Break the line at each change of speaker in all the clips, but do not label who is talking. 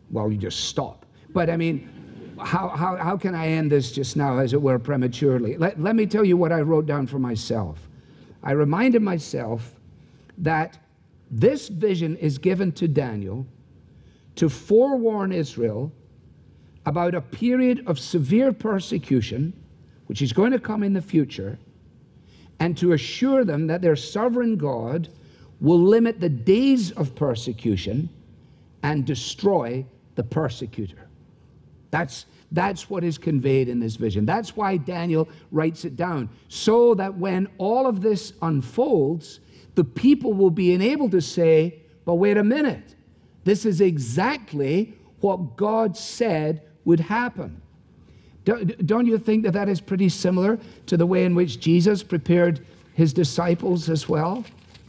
Well, you just stop. But I mean, how can I end this just now, as it were, prematurely? Let me tell you what I wrote down for myself. I reminded myself that this vision is given to Daniel to forewarn Israel about a period of severe persecution, which is going to come in the future, and to assure them that their sovereign God will limit the days of persecution and destroy the persecutor. That's what is conveyed in this vision. That's why Daniel writes it down, so that when all of this unfolds, the people will be able to say, but wait a minute, this is exactly what God said would happen. Don't you think that is pretty similar to the way in which Jesus prepared his disciples as well?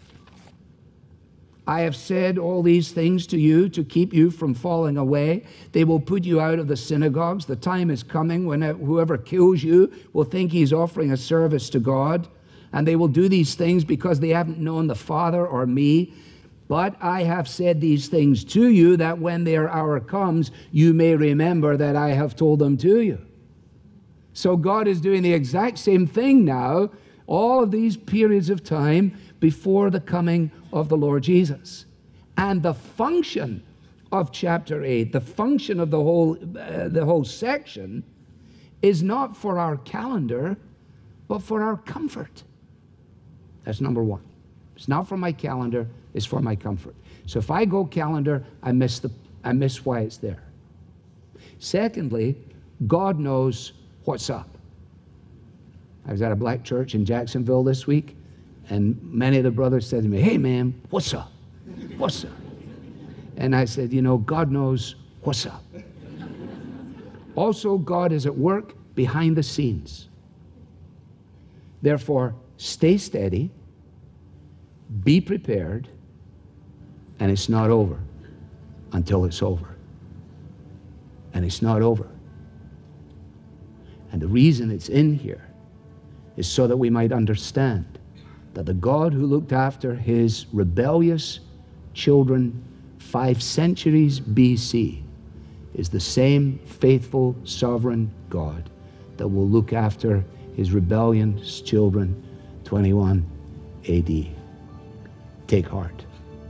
I have said all these things to you to keep you from falling away. They will put you out of the synagogues. The time is coming when whoever kills you will think he's offering a service to God. And they will do these things because they haven't known the Father or me. But I have said these things to you, that when their hour comes, you may remember that I have told them to you. So God is doing the exact same thing now, all of these periods of time before the coming of the Lord Jesus. And the function of chapter 8, the function of the whole section, is not for our calendar, but for our comfort. That's number one. It's not for my calendar, it's for my comfort. So if I go calendar, I miss why it's there. Secondly, God knows what's up. I was at a black church in Jacksonville this week, and many of the brothers said to me, "Hey man, what's up? What's up?" And I said, God knows what's up. Also, God is at work behind the scenes. Therefore, stay steady, be prepared, and it's not over until it's over. And it's not over. And the reason it's in here is so that we might understand that the God who looked after his rebellious children 5 centuries BC is the same faithful, sovereign God that will look after his rebellious children 21 AD. Take heart.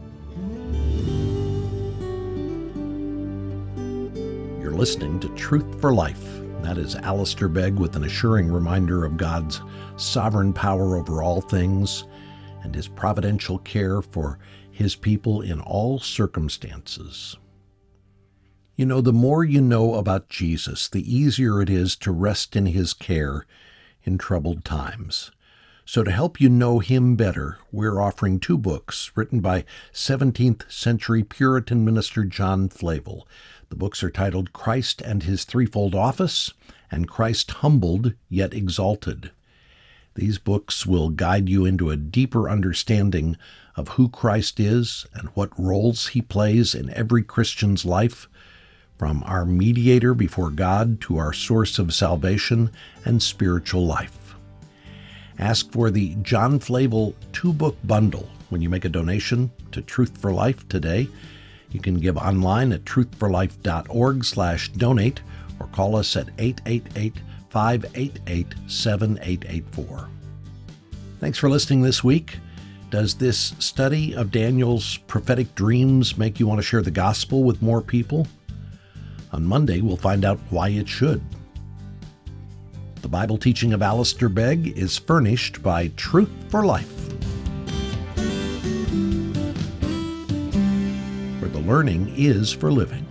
You're listening to Truth for Life. That is Alistair Begg with an assuring reminder of God's sovereign power over all things and his providential care for his people in all circumstances. The more you know about Jesus, the easier it is to rest in his care in troubled times. So to help you know him better, we're offering 2 books written by 17th century Puritan minister John Flavel. The books are titled Christ and His Threefold Office and Christ Humbled Yet Exalted. These books will guide you into a deeper understanding of who Christ is and what roles he plays in every Christian's life, from our mediator before God to our source of salvation and spiritual life. Ask for the John Flavel 2-book bundle when you make a donation to Truth for Life today. You can give online at truthforlife.org/donate or call us at 888-588-7884. Thanks for listening this week. Does this study of Daniel's prophetic dreams make you want to share the gospel with more people? On Monday, we'll find out why it should. The Bible teaching of Alistair Begg is furnished by Truth for Life, where the learning is for living.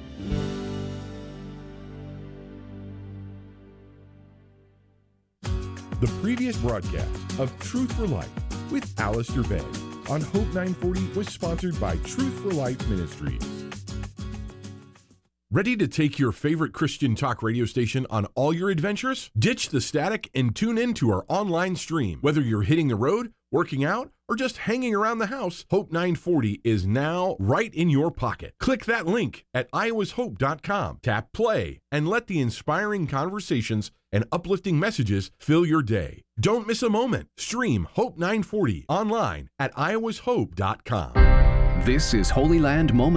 The previous broadcast of Truth for Life with Alistair Begg on Hope 940 was sponsored by Truth for Life Ministries. Ready to take your favorite Christian talk radio station on all your adventures? Ditch the static and tune in to our online stream. Whether you're hitting the road, working out, or just hanging around the house, Hope 940 is now right in your pocket. Click that link at iowashope.com, tap play, and let the inspiring conversations and uplifting messages fill your day. Don't miss a moment. Stream Hope 940 online at iowashope.com.
This is Holy Land Moments.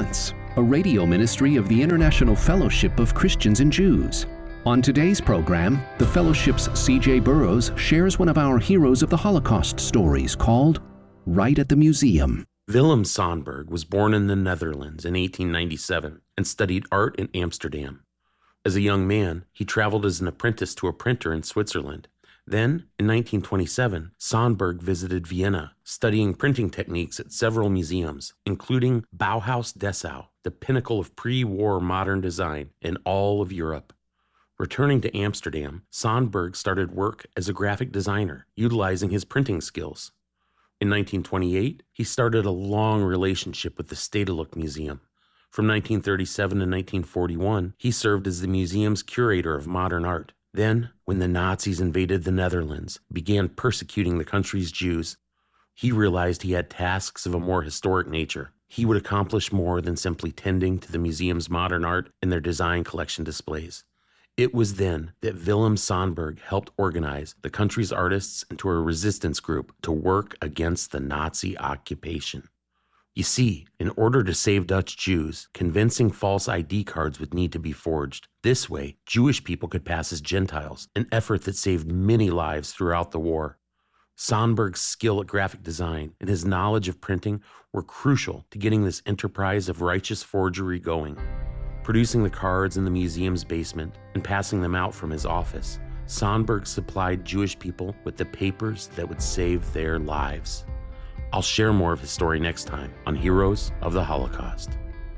a radio ministry of the International Fellowship of Christians and Jews. On today's program, the Fellowship's C.J. Burroughs shares one of our Heroes of the Holocaust stories called Right at the Museum.
Willem Sandberg was born in the Netherlands in 1897 and studied art in Amsterdam. As a young man, he traveled as an apprentice to a printer in Switzerland. Then, in 1927, Sandberg visited Vienna, studying printing techniques at several museums, including Bauhaus Dessau, the pinnacle of pre-war modern design in all of Europe. Returning to Amsterdam, Sandberg started work as a graphic designer, utilizing his printing skills. In 1928, he started a long relationship with the Stedelijk Museum. From 1937 to 1941, he served as the museum's curator of modern art. Then, when the Nazis invaded the Netherlands, began persecuting the country's Jews, he realized he had tasks of a more historic nature. He would accomplish more than simply tending to the museum's modern art and their design collection displays. It was then that Willem Sandberg helped organize the country's artists into a resistance group to work against the Nazi occupation. You see, in order to save Dutch Jews, convincing false ID cards would need to be forged. This way, Jewish people could pass as Gentiles, an effort that saved many lives throughout the war. Sandberg's skill at graphic design and his knowledge of printing were crucial to getting this enterprise of righteous forgery going. Producing the cards in the museum's basement and passing them out from his office, Sandberg supplied Jewish people with the papers that would save their lives. I'll share more of his story next time on Heroes of the Holocaust.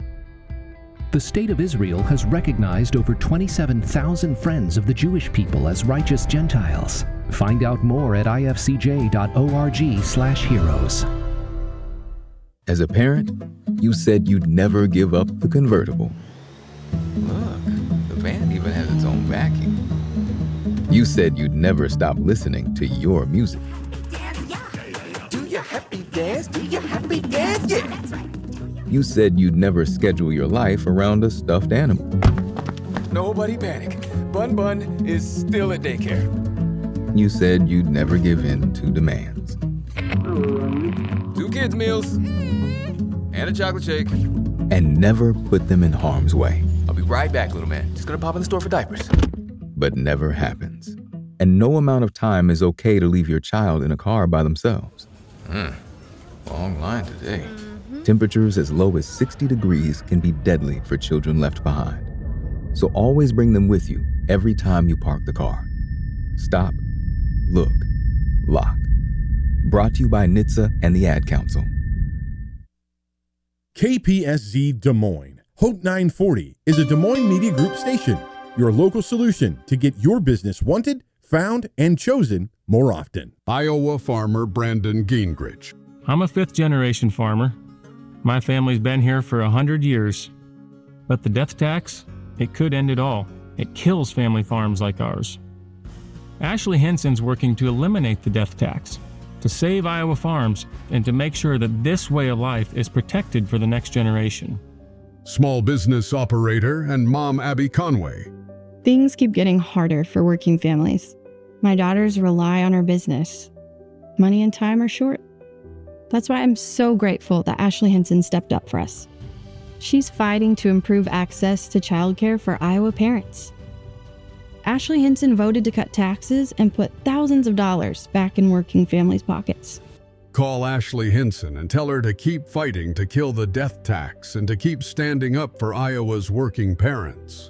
The State of Israel has recognized over 27,000 friends of the Jewish people as righteous Gentiles. Find out more at ifcj.org/heroes.
As a parent, you said you'd never give up the convertible.
Look, the van even has its own vacuum.
You said you'd never stop listening to your music.
Do your happy dance, do your happy dance, yeah.
You said you'd never schedule your life around a stuffed animal.
Nobody panic. Bun Bun is still at daycare.
You said you'd never give in to demands.
2 kids' meals and a chocolate shake.
And never put them in harm's way.
I'll be right back, little man. Just gonna pop in the store for diapers.
But never happens. And no amount of time is okay to leave your child in a car by themselves.
Long line today.
Temperatures as low as 60 degrees can be deadly for children left behind. So always bring them with you every time you park the car. Stop, look, lock. Brought to you by NHTSA and the Ad Council.
KPSZ Des Moines. Hope 940 is a Des Moines Media Group station, your local solution to get your business wanted, found, and chosen more often.
Iowa farmer Brandon Gingrich.
I'm a 5th-generation farmer. My family's been here for 100 years. But the death tax, it could end it all. It kills family farms like ours. Ashley Henson's working to eliminate the death tax, to save Iowa farms, and to make sure that this way of life is protected for the next generation.
Small business operator and mom Abby Conway.
Things keep getting harder for working families. My daughters rely on our business. Money and time are short. That's why I'm so grateful that Ashley Henson stepped up for us. She's fighting to improve access to childcare for Iowa parents. Ashley Henson voted to cut taxes and put thousands of dollars back in working families' pockets.
Call Ashley Henson and tell her to keep fighting to kill the death tax and to keep standing up for Iowa's working parents.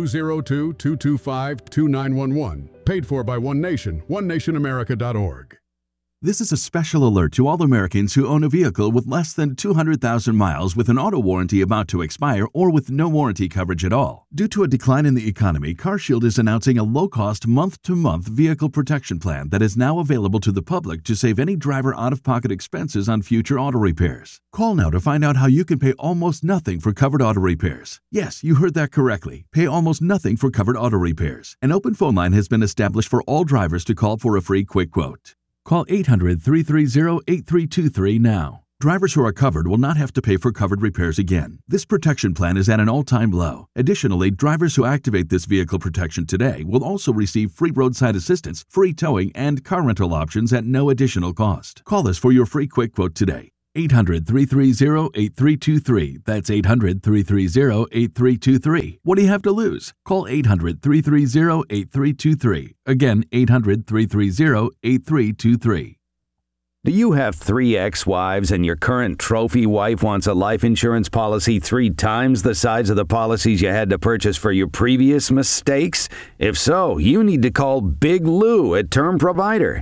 202-225-2911. Paid for by One Nation, onenationamerica.org.
This is a special alert to all Americans who own a vehicle with less than 200,000 miles with an auto warranty about to expire or with no warranty coverage at all. Due to a decline in the economy, CarShield is announcing a low-cost month-to-month vehicle protection plan that is now available to the public to save any driver out-of-pocket expenses on future auto repairs. Call now to find out how you can pay almost nothing for covered auto repairs. Yes, you heard that correctly. Pay almost nothing for covered auto repairs. An open phone line has been established for all drivers to call for a free quick quote. Call 800-330-8323 now. Drivers who are covered will not have to pay for covered repairs again. This protection plan is at an all-time low. Additionally, drivers who activate this vehicle protection today will also receive free roadside assistance, free towing, and car rental options at no additional cost. Call us for your free quick quote today. 800-330-8323. That's 800-330-8323. What do you have to lose? Call 800-330-8323. Again, 800-330-8323.
Do you have 3 ex-wives and your current trophy wife wants a life insurance policy 3 times the size of the policies you had to purchase for your previous mistakes? If so, you need to call Big Lou at Term Provider,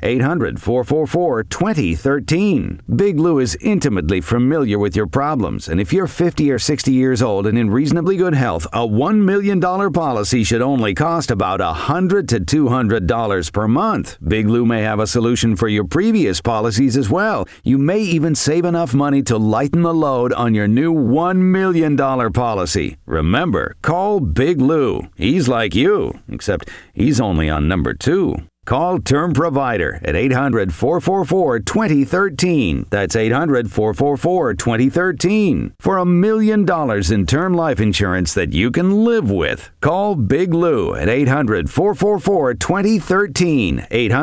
800-444-2013. Big Lou is intimately familiar with your problems, and if you're 50 or 60 years old and in reasonably good health, a $1 million policy should only cost about $100 to $200 per month. Big Lou may have a solution for your previous policies as well. You may even save enough money to lighten the load on your new $1 million policy. Remember, call Big Lou. He's like you, except he's only on number 2. Call Term Provider at 800-444-2013. That's 800-444-2013. For $1 million in term life insurance that you can live with. Call Big Lou at 800-444-2013.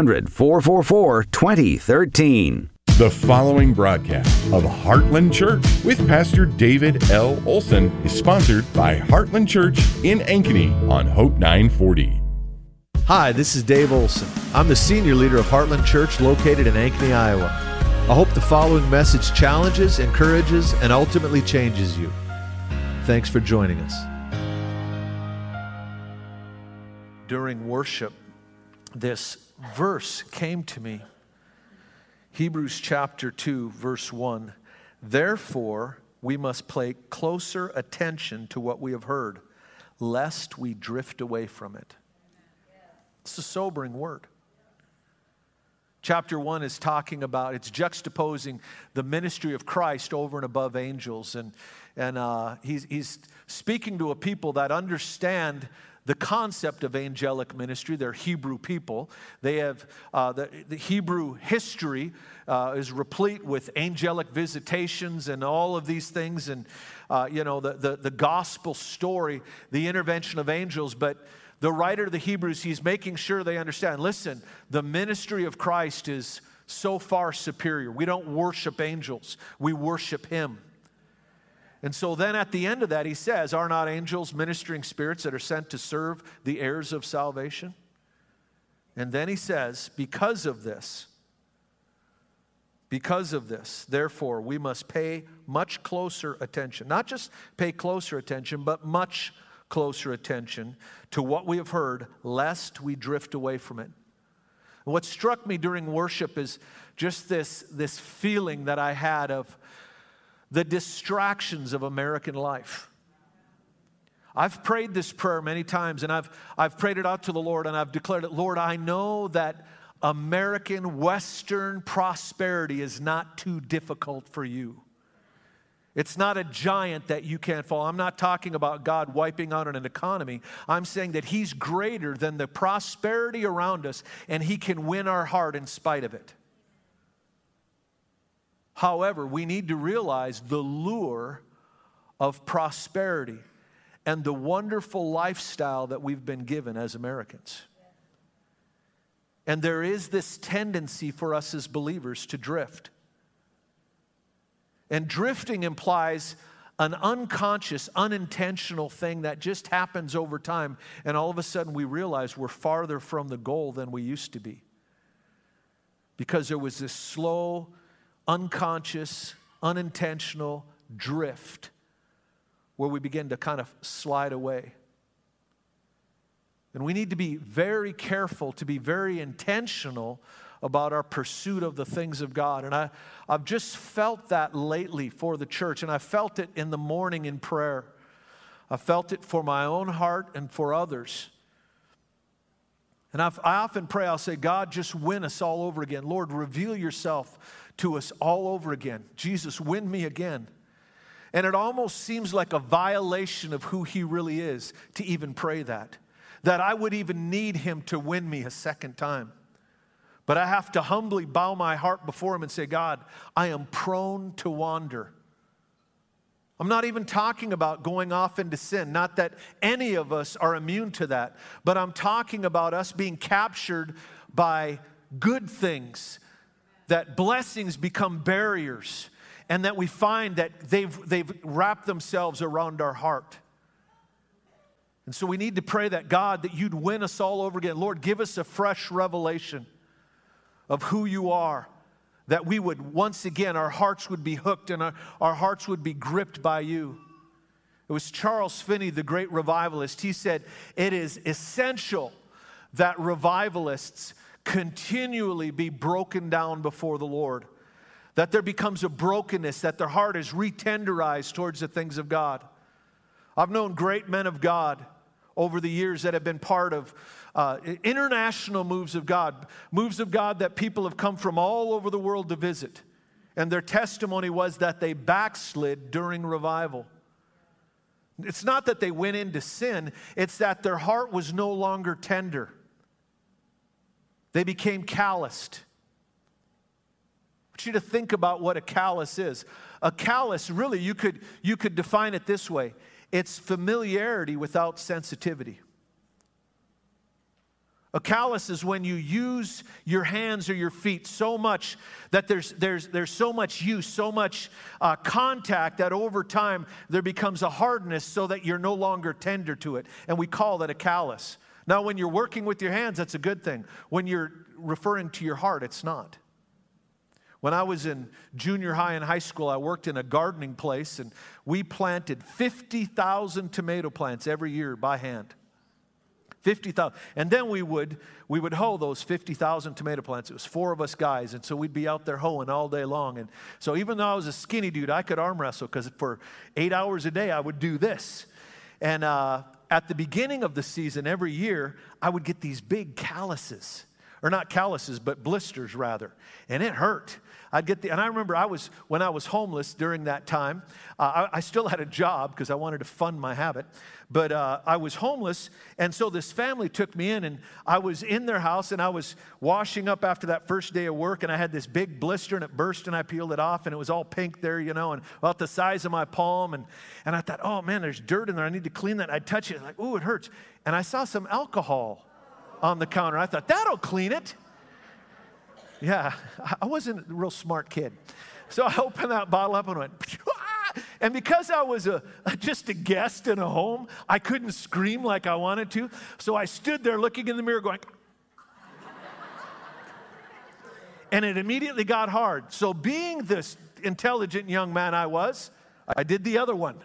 800-444-2013.
The following broadcast of Heartland Church with Pastor David L. Olson is sponsored by Heartland Church in Ankeny on Hope 940.
Hi, this is Dave Olson. I'm the senior leader of Heartland Church located in Ankeny, Iowa. I hope the following message challenges, encourages, and ultimately changes you. Thanks for joining us. During worship, this verse came to me. Hebrews chapter 2, verse 1. Therefore, we must pay closer attention to what we have heard, lest we drift away from it. It's a sobering word. Chapter 1 is talking about, it's juxtaposing the ministry of Christ over and above angels. And he's speaking to a people that understand the concept of angelic ministry. They're Hebrew people. They have the Hebrew history is replete with angelic visitations and all of these things, and the gospel story, the intervention of angels. But the writer of the Hebrews, he's making sure they understand. Listen, the ministry of Christ is so far superior. We don't worship angels; we worship Him. And so then at the end of that, he says, are not angels ministering spirits that are sent to serve the heirs of salvation? And then he says, because of this, therefore, we must pay much closer attention. Not just pay closer attention, but much closer attention to what we have heard, lest we drift away from it. And what struck me during worship is just this feeling that I had of the distractions of American life. I've prayed this prayer many times, and I've prayed it out to the Lord, and I've declared it, Lord, I know that American Western prosperity is not too difficult for you. It's not a giant that you can't fall. I'm not talking about God wiping out an economy. I'm saying that He's greater than the prosperity around us, and He can win our heart in spite of it. However, we need to realize the lure of prosperity and the wonderful lifestyle that we've been given as Americans. And there is this tendency for us as believers to drift. And drifting implies an unconscious, unintentional thing that just happens over time, and all of a sudden we realize we're farther from the goal than we used to be. Because there was this slow, unconscious, unintentional drift where we begin to kind of slide away. And we need to be very careful, to be very intentional about our pursuit of the things of God. And I've just felt that lately for the church, and I felt it in the morning in prayer. I felt it for my own heart and for others. And I often pray, I'll say, God, just win us all over again. Lord, reveal yourself to us all over again. Jesus, win me again. And it almost seems like a violation of who He really is to even pray that I would even need Him to win me a second time. But I have to humbly bow my heart before Him and say, God, I am prone to wander. I'm not even talking about going off into sin. Not that any of us are immune to that. But I'm talking about us being captured by good things, that blessings become barriers. and that we find that they've wrapped themselves around our heart. And so we need to pray that God, that you'd win us all over again. Lord, give us a fresh revelation of who you are, that we would once again, our hearts would be hooked and our hearts would be gripped by you. It was Charles Finney, the great revivalist. He said, it is essential that revivalists continually be broken down before the Lord, that there becomes a brokenness, that their heart is retenderized towards the things of God. I've known great men of God over the years that have been part of international moves of God that people have come from all over the world to visit. And their testimony was that they backslid during revival. It's not that they went into sin, it's that their heart was no longer tender. They became calloused. I want you to think about what a callous is. A callous, really, you could define it this way. It's familiarity without sensitivity. A callous is when you use your hands or your feet so much that there's so much use, so much contact that over time there becomes a hardness so that you're no longer tender to it. And we call that a callous. Now, when you're working with your hands, that's a good thing. When you're referring to your heart, it's not. When I was in junior high and high school, I worked in a gardening place, and we planted 50,000 tomato plants every year by hand. 50,000. And then we would hoe those 50,000 tomato plants. It was 4 of us guys, and so we'd be out there hoeing all day long. And so even though I was a skinny dude, I could arm wrestle, because for 8 hours a day, I would do this. And at the beginning of the season, every year, I would get these big calluses. Or not calluses, but blisters, rather. And it hurt. And I remember when I was homeless during that time, I still had a job because I wanted to fund my habit, but I was homeless, and so this family took me in, and I was in their house, and I was washing up after that first day of work, and I had this big blister, and it burst, and I peeled it off, and it was all pink there, and about the size of my palm, and I thought, oh man, there's dirt in there, I need to clean that, and I'd touch it, like, ooh, it hurts, and I saw some alcohol on the counter. I thought, that'll clean it. Yeah, I wasn't a real smart kid. So I opened that bottle up and went, ah! And because I was just a guest in a home, I couldn't scream like I wanted to. So I stood there looking in the mirror going, and it immediately got hard. So being this intelligent young man I was, I did the other one.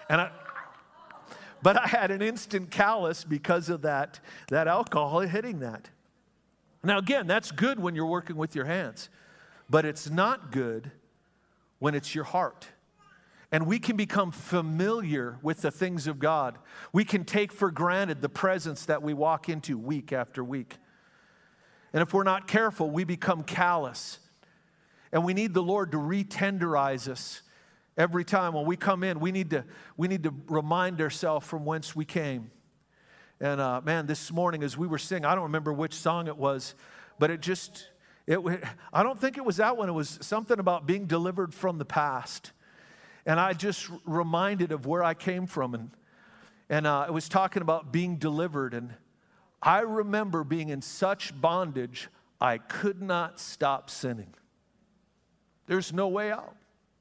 But I had an instant callus because of that alcohol hitting that. Now again, that's good when you're working with your hands, but it's not good when it's your heart. And we can become familiar with the things of God. We can take for granted the presence that we walk into week after week. And if we're not careful, we become callous. And we need the Lord to retenderize us every time. When we come in, we need to remind ourselves from whence we came. And man, this morning as we were singing, I don't remember which song it was, but I don't think it was that one. It was something about being delivered from the past. And I just reminded of where I came from. And it was talking about being delivered. And I remember being in such bondage, I could not stop sinning. There's no way out.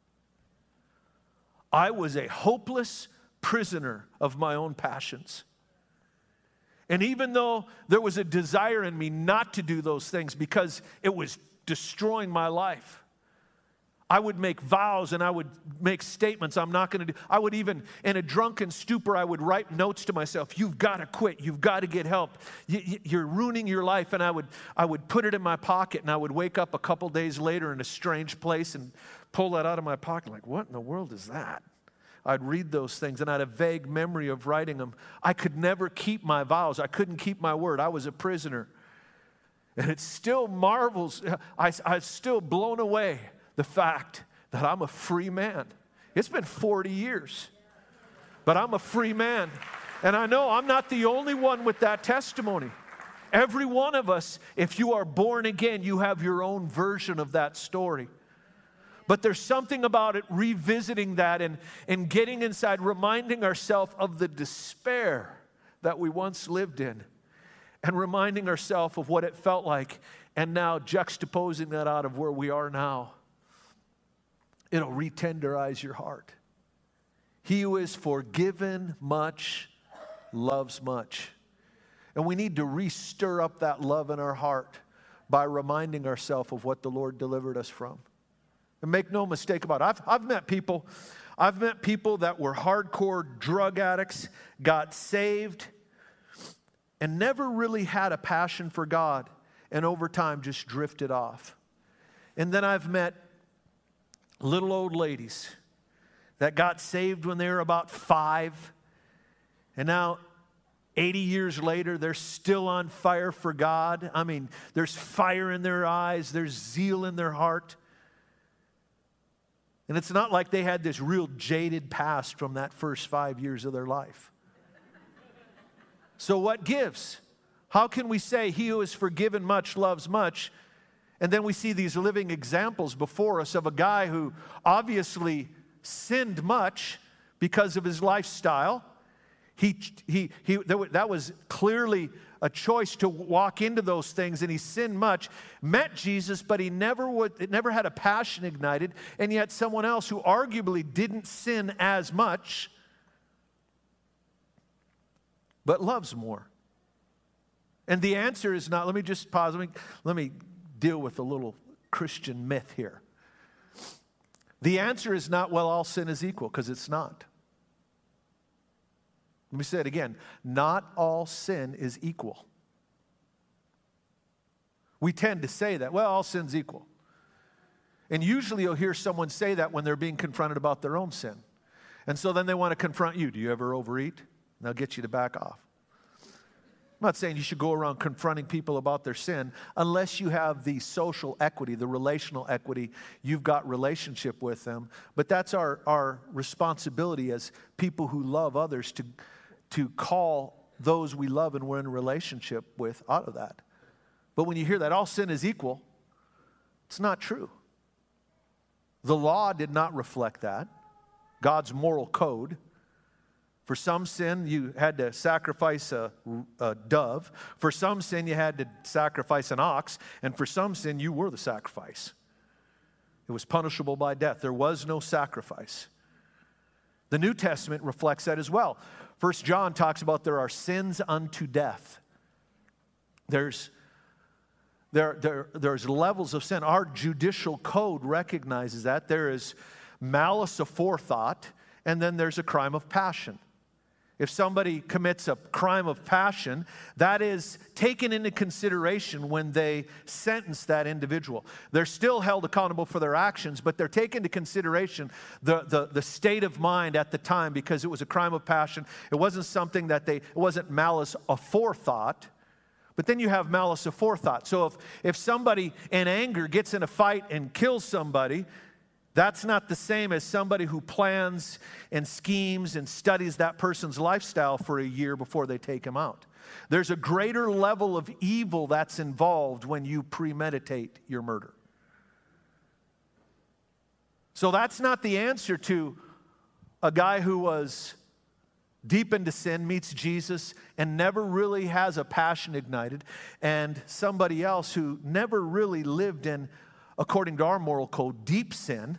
I was a hopeless prisoner of my own passions. And even though there was a desire in me not to do those things because it was destroying my life, I would make vows and I would make statements I'm not going to do. I would even, in a drunken stupor, I would write notes to myself. You've got to quit. You've got to get help. You're ruining your life. And I would put it in my pocket, and I would wake up a couple days later in a strange place and pull that out of my pocket like, what in the world is that? I'd read those things, and I had a vague memory of writing them. I could never keep my vows. I couldn't keep my word. I was a prisoner. And it still marvels. I'm still blown away the fact that I'm a free man. It's been 40 years, but I'm a free man. And I know I'm not the only one with that testimony. Every one of us, if you are born again, you have your own version of that story. But there's something about it, revisiting that and getting inside, reminding ourselves of the despair that we once lived in, and reminding ourselves of what it felt like, and now juxtaposing that out of where we are now. It'll retenderize your heart. He who is forgiven much loves much. And we need to re-stir up that love in our heart by reminding ourselves of what the Lord delivered us from. And make no mistake about it. I've met people that were hardcore drug addicts, got saved, and never really had a passion for God, and over time just drifted off. And then I've met little old ladies that got saved when they were about 5, and now 80 years later, they're still on fire for God. I mean, there's fire in their eyes, there's zeal in their heart. And it's not like they had this real jaded past from that first 5 years of their life. So what gives? How can we say he who is forgiven much loves much? And then we see these living examples before us of a guy who obviously sinned much because of his lifestyle. That was clearly a choice to walk into those things, and he sinned much, met Jesus, but it never had a passion ignited, and yet someone else who arguably didn't sin as much, but loves more. And the answer is not, let me just pause, let me deal with a little Christian myth here. The answer is not, well, all sin is equal, because it's not. Let me say it again. Not all sin is equal. We tend to say that, well, all sin's equal. And usually you'll hear someone say that when they're being confronted about their own sin. And so then they want to confront you. Do you ever overeat? And they'll get you to back off. I'm not saying you should go around confronting people about their sin unless you have the social equity, the relational equity. You've got relationship with them. But that's our responsibility as people who love others to call those we love and we're in a relationship with out of that. But when you hear that all sin is equal, it's not true. The law did not reflect that. God's moral code. For some sin, you had to sacrifice a dove. For some sin, you had to sacrifice an ox. And for some sin, you were the sacrifice. It was punishable by death. There was no sacrifice. The New Testament reflects that as well. 1 John talks about there are sins unto death. There's levels of sin. Our judicial code recognizes that. There is malice aforethought, and then there's a crime of passion. If somebody commits a crime of passion, that is taken into consideration when they sentence that individual. They're still held accountable for their actions, but they're taken into consideration the state of mind at the time because it was a crime of passion. It wasn't something it wasn't malice aforethought. But then you have malice aforethought. So if somebody in anger gets in a fight and kills somebody, that's not the same as somebody who plans and schemes and studies that person's lifestyle for a year before they take him out. There's a greater level of evil that's involved when you premeditate your murder. So that's not the answer to a guy who was deep into sin, meets Jesus, and never really has a passion ignited, and somebody else who never really lived in, according to our moral code, deep sin,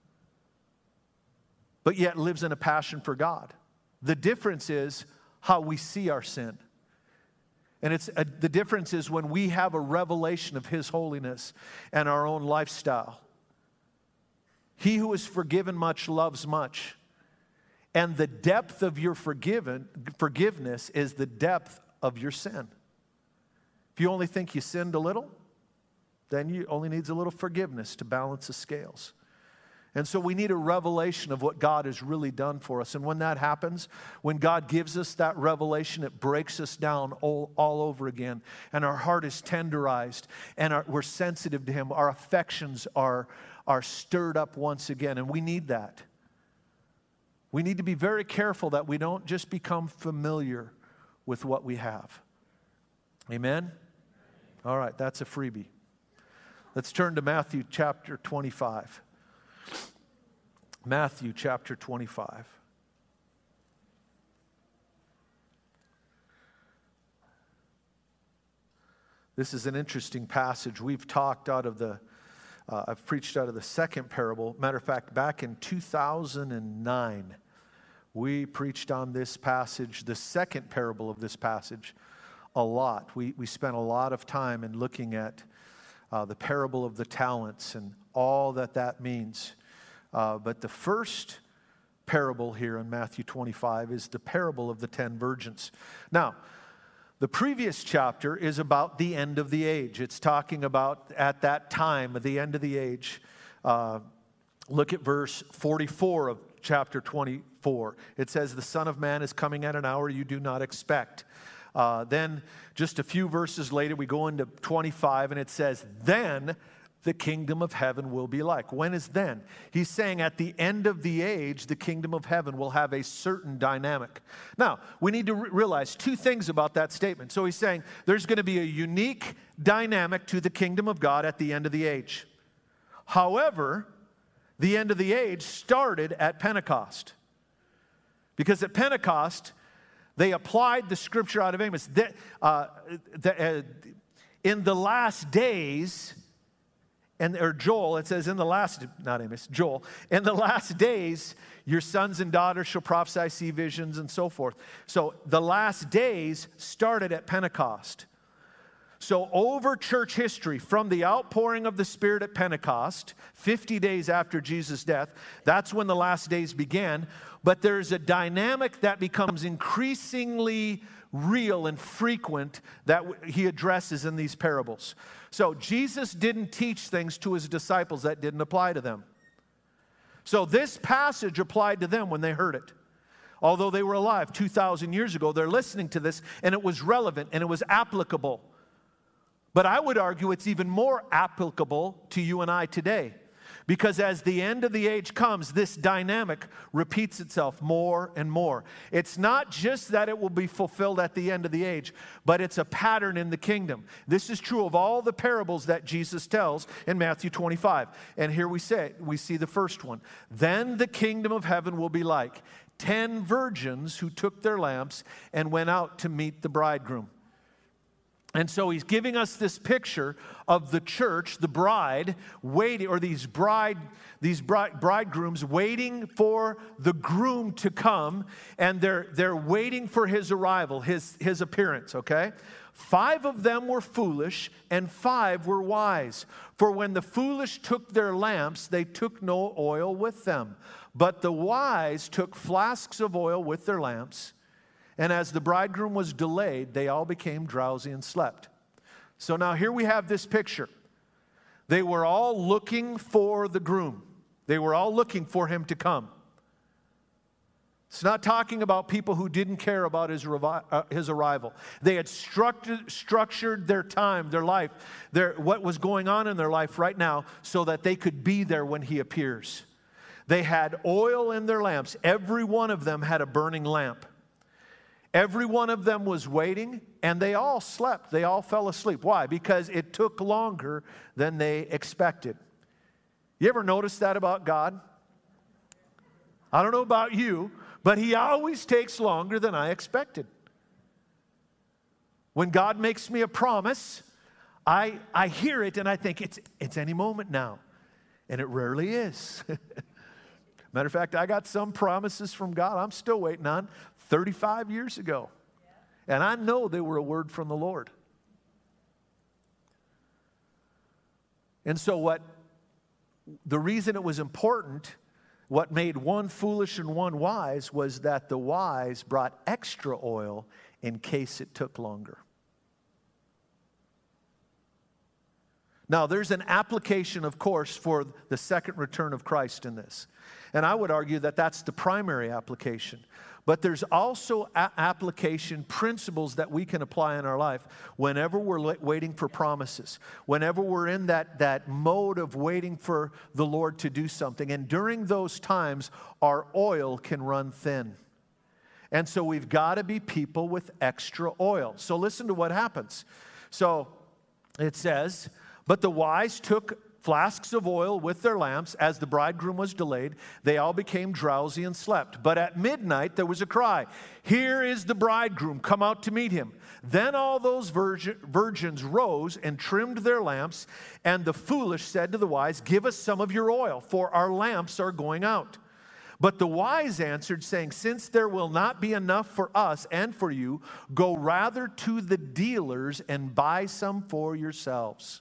but yet lives in a passion for God. The difference is how we see our sin. And the difference is when we have a revelation of His holiness and our own lifestyle. He who is forgiven much loves much. And the depth of your forgiveness is the depth of your sin. If you only think you sinned a little, then you only needs a little forgiveness to balance the scales. And so we need a revelation of what God has really done for us. And when that happens, when God gives us that revelation, it breaks us down all over again. And our heart is tenderized, and we're sensitive to Him. Our affections are stirred up once again, and we need that. We need to be very careful that we don't just become familiar with what we have. Amen? All right, that's a freebie. Let's turn to Matthew chapter 25. Matthew chapter 25. This is an interesting passage. We've talked out of the I've preached out of the second parable. Matter of fact, back in 2009, we preached on this passage, the second parable of this passage, a lot. We spent a lot of time in looking at the parable of the talents and all that means. But the first parable here in Matthew 25 is the parable of the 10 virgins. Now, the previous chapter is about the end of the age. It's talking about at that time, the end of the age. Look at verse 44 of chapter 24. It says, the Son of Man is coming at an hour you do not expect. Then just a few verses later, we go into 25, and it says, then the kingdom of heaven will be like. When is then? He's saying at the end of the age, the kingdom of heaven will have a certain dynamic. Now, we need to realize two things about that statement. So he's saying there's going to be a unique dynamic to the kingdom of God at the end of the age. However, the end of the age started at Pentecost. Because at Pentecost, they applied the scripture out of Amos. In the last days, or Joel, it says in the last, not Amos, Joel, in the last days, your sons and daughters shall prophesy, see visions, and so forth. So the last days started at Pentecost. So over church history, from the outpouring of the Spirit at Pentecost, 50 days after Jesus' death, that's when the last days began. But there's a dynamic that becomes increasingly real and frequent that he addresses in these parables. So Jesus didn't teach things to his disciples that didn't apply to them. So this passage applied to them when they heard it. Although they were alive 2,000 years ago, they're listening to this, and it was relevant and it was applicable. But I would argue it's even more applicable to you and I today. Because as the end of the age comes, this dynamic repeats itself more and more. It's not just that it will be fulfilled at the end of the age, but it's a pattern in the kingdom. This is true of all the parables that Jesus tells in Matthew 25. And here we see the first one. Then the kingdom of heaven will be like 10 virgins who took their lamps and went out to meet the bridegroom. And so he's giving us this picture of the church, the bride, waiting, or these bridegrooms waiting for the groom to come, and they're waiting for his arrival, his appearance, okay? 5 of them were foolish, and 5 were wise. For when the foolish took their lamps, they took no oil with them. But the wise took flasks of oil with their lamps. And as the bridegroom was delayed, they all became drowsy and slept. So now here we have this picture. They were all looking for the groom. They were all looking for him to come. It's not talking about people who didn't care about his arrival. They had structured their time, their life, what was going on in their life right now so that they could be there when he appears. They had oil in their lamps. Every one of them had a burning lamp. Every one of them was waiting, and they all slept. They all fell asleep. Why? Because it took longer than they expected. You ever notice that about God? I don't know about you, but he always takes longer than I expected. When God makes me a promise, I hear it and I think it's any moment now. And it rarely is. Matter of fact, I got some promises from God I'm still waiting on 35 years ago. And I know they were a word from the Lord. And so the reason it was important, what made one foolish and one wise, was that the wise brought extra oil in case it took longer. Now, there's an application, of course, for the second return of Christ in this. And I would argue that that's the primary application. But there's also application principles that we can apply in our life whenever we're waiting for promises, whenever we're in that mode of waiting for the Lord to do something. And during those times, our oil can run thin. And so we've got to be people with extra oil. So listen to what happens. So it says, but the wise took flasks of oil with their lamps. As the bridegroom was delayed, they all became drowsy and slept. But at midnight there was a cry, 'Here is the bridegroom, come out to meet him.' Then all those virgins rose and trimmed their lamps, and the foolish said to the wise, 'Give us some of your oil, for our lamps are going out.' But the wise answered, saying, 'Since there will not be enough for us and for you, go rather to the dealers and buy some for yourselves.'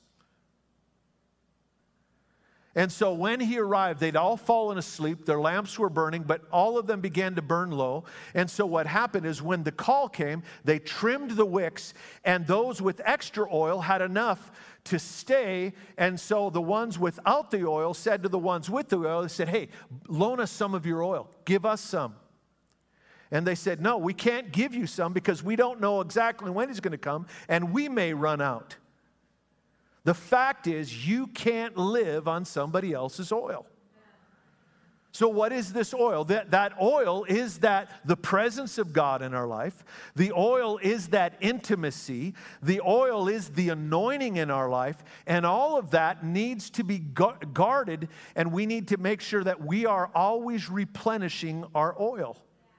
And so when he arrived, they'd all fallen asleep. Their lamps were burning, but all of them began to burn low. And so what happened is when the call came, they trimmed the wicks, and those with extra oil had enough to stay. And so the ones without the oil said to the ones with the oil, they said, 'Hey, loan us some of your oil. Give us some.' And they said, 'No, we can't give you some because we don't know exactly when he's going to come, and we may run out.' The fact is, you can't live on somebody else's oil. So what is this oil? That oil is the presence of God in our life. The oil is that intimacy. The oil is the anointing in our life. And all of that needs to be guarded, and we need to make sure that we are always replenishing our oil.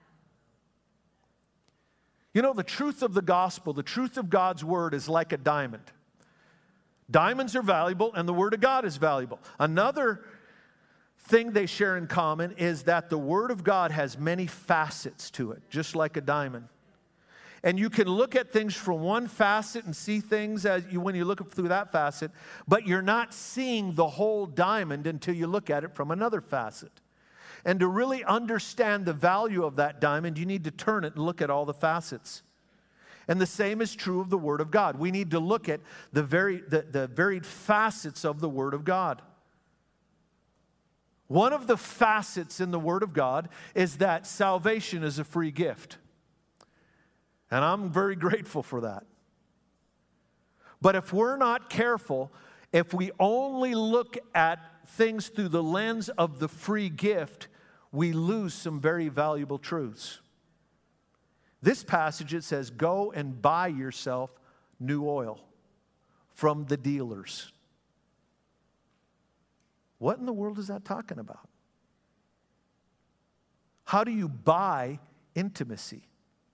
You know, the truth of the gospel, the truth of God's word is like a diamond. Diamonds are valuable, and the Word of God is valuable. Another thing they share in common is that the Word of God has many facets to it, just like a diamond. And you can look at things from one facet and see things when you look through that facet, but you're not seeing the whole diamond until you look at it from another facet. And to really understand the value of that diamond, you need to turn it and look at all the facets. And the same is true of the Word of God. We need to look at the varied facets of the Word of God. One of the facets in the Word of God is that salvation is a free gift. And I'm very grateful for that. But if we're not careful, if we only look at things through the lens of the free gift, we lose some very valuable truths. This passage, it says, go and buy yourself new oil from the dealers. What in the world is that talking about? How do you buy intimacy?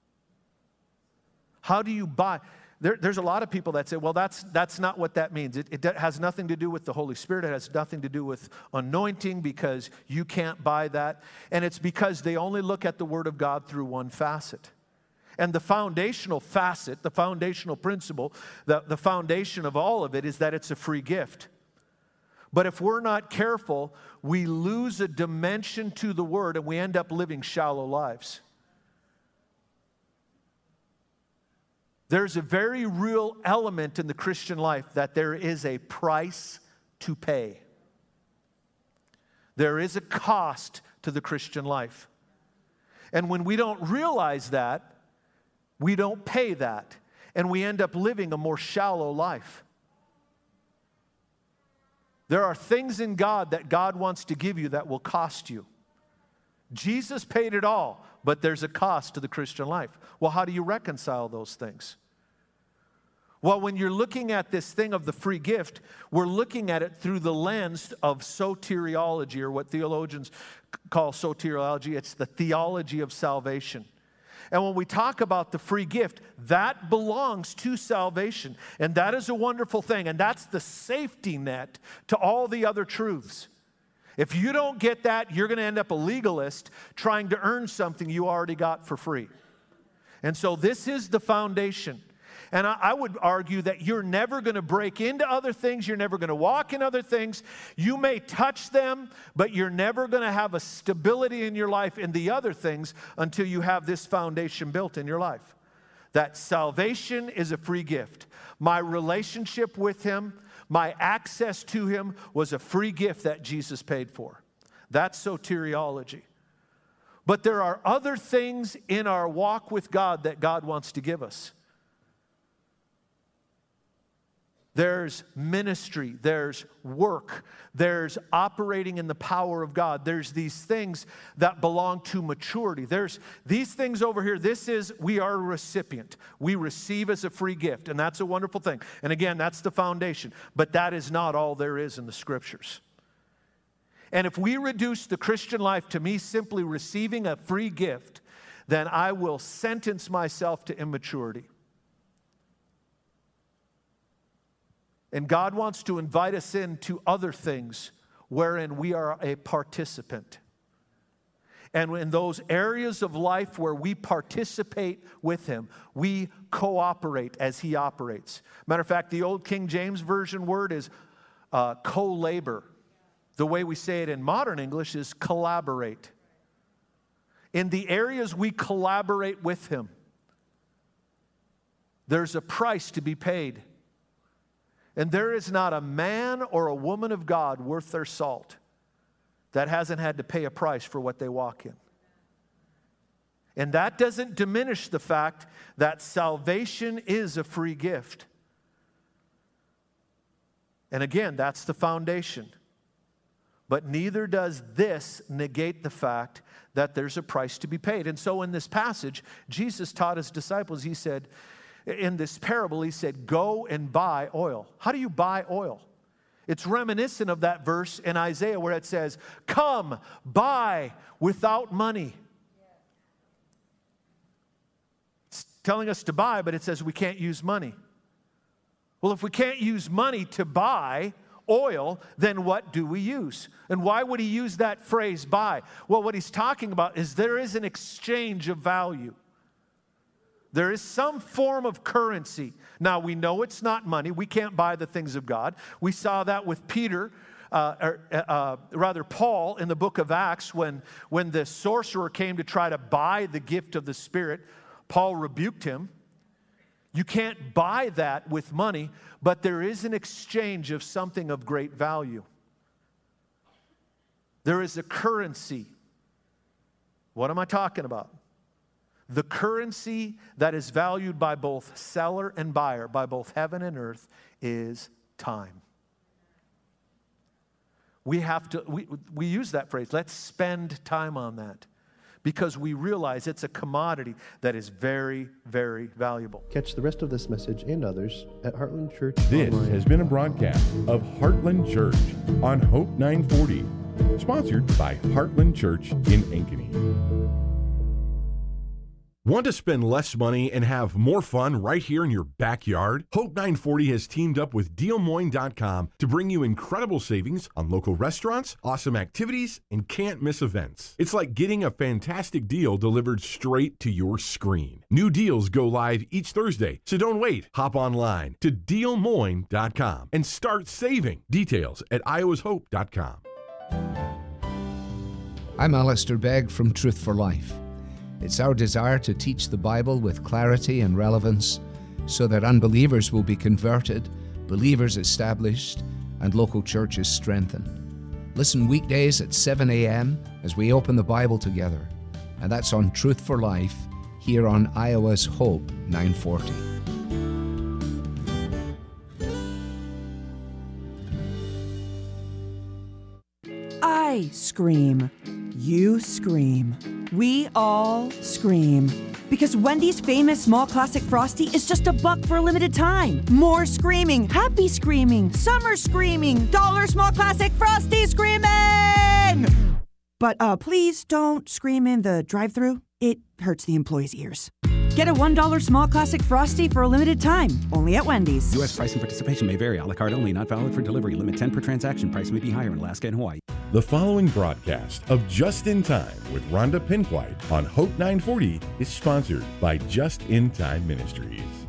How do you buy? There's a lot of people that say, well, that's not what that means. It has nothing to do with the Holy Spirit. It has nothing to do with anointing because you can't buy that. And it's because they only look at the Word of God through one facet. And the foundational facet, the foundational principle, the foundation of all of it is that it's a free gift. But if we're not careful, we lose a dimension to the Word and we end up living shallow lives. There's a very real element in the Christian life that there is a price to pay. There is a cost to the Christian life. And when we don't realize that, we don't pay that, and we end up living a more shallow life. There are things in God that God wants to give you that will cost you. Jesus paid it all, but there's a cost to the Christian life. Well, how do you reconcile those things? Well, when you're looking at this thing of the free gift, we're looking at it through the lens of soteriology, or what theologians call soteriology. It's the theology of salvation. And when we talk about the free gift, that belongs to salvation. And that is a wonderful thing. And that's the safety net to all the other truths. If you don't get that, you're going to end up a legalist trying to earn something you already got for free. And so this is the foundation. And I would argue that you're never going to break into other things. You're never going to walk in other things. You may touch them, but you're never going to have a stability in your life in the other things until you have this foundation built in your life. That salvation is a free gift. My relationship with Him, my access to Him was a free gift that Jesus paid for. That's soteriology. But there are other things in our walk with God that God wants to give us. There's ministry, there's work, there's operating in the power of God. There's these things that belong to maturity. There's these things over here. We are a recipient. We receive as a free gift, and that's a wonderful thing. And again, that's the foundation. But that is not all there is in the Scriptures. And if we reduce the Christian life to me simply receiving a free gift, then I will sentence myself to immaturity. And God wants to invite us into other things wherein we are a participant. And in those areas of life where we participate with Him, we cooperate as He operates. Matter of fact, the old King James Version word is co-labor. The way we say it in modern English is collaborate. In the areas we collaborate with Him, there's a price to be paid. And there is not a man or a woman of God worth their salt that hasn't had to pay a price for what they walk in. And that doesn't diminish the fact that salvation is a free gift. And again, that's the foundation. But neither does this negate the fact that there's a price to be paid. And so in this passage, Jesus taught His disciples, He said, in this parable, He said, go and buy oil. How do you buy oil? It's reminiscent of that verse in Isaiah where it says, come, buy without money. It's telling us to buy, but it says we can't use money. Well, if we can't use money to buy oil, then what do we use? And why would He use that phrase, buy? Well, what He's talking about is there is an exchange of value. There is some form of currency. Now, we know it's not money. We can't buy the things of God. We saw that with Paul in the book of Acts when the sorcerer came to try to buy the gift of the Spirit. Paul rebuked him. You can't buy that with money, but there is an exchange of something of great value. There is a currency. What am I talking about? The currency that is valued by both seller and buyer, by both heaven and earth, is time. We use that phrase, let's spend time on that, because we realize it's a commodity that is very, very valuable.
Catch the rest of this message and others at Heartland Church
This
online.
has been a broadcast of Heartland Church on Hope 940, sponsored by Heartland Church in Ankeny. Want to spend less money and have more fun right here in your backyard? Hope 940 has teamed up with DealMoine.com to bring you incredible savings on local restaurants, awesome activities, and can't miss events. It's like getting a fantastic deal delivered straight to your screen. New deals go live each Thursday, so don't wait. Hop online to DealMoine.com and start saving. Details at iowashope.com.
I'm Alistair Begg from Truth for Life. It's our desire to teach the Bible with clarity and relevance so that unbelievers will be converted, believers established, and local churches strengthened. Listen weekdays at 7 a.m. as we open the Bible together. And that's on Truth for Life here on Iowa's Hope 940.
I scream. You scream. We all scream. Because Wendy's famous small classic Frosty is just $1 for a limited time. More screaming, happy screaming, summer screaming, dollar small classic Frosty screaming! But please don't scream in the drive-thru. It hurts the employees' ears. Get a $1 small classic Frosty for a limited time, only at Wendy's.
U.S. price and participation may vary. A la carte only, not valid for delivery. Limit 10 per transaction. Price may be higher in Alaska and Hawaii.
The following broadcast of Just in Time with Rhonda Pinkwhite on Hope 940 is sponsored by Just in Time Ministries.